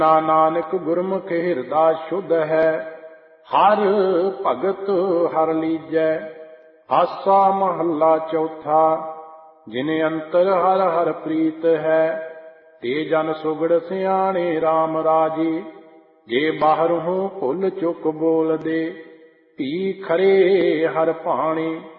ਨਾਨਕ ਗੁਰਮੁਖ ਹਿਰਦਾ ਸ਼ੁੱਧ ਹੈ, ਹਰ ਭਗਤ ਹਰ ਲੀਜੈ। ਆਸਾ ਮਹੱਲਾ ਚੌਥਾ। ਜਿਨ ਅੰਤਰ ਹਰ ਹਰ ਪ੍ਰੀਤ ਹੈ, ਤੇ ਜਨ ਸੁਗੜ ਸਿਆਣੇ RAM ਰਾਜੇ। ਜੇ ਬਾਹਰੋਂ ਭੁੱਲ ਚੁੱਕ ਬੋਲਦੇ, ਧੀ ਖਰੇ ਹਰ ਭਾਣੇ।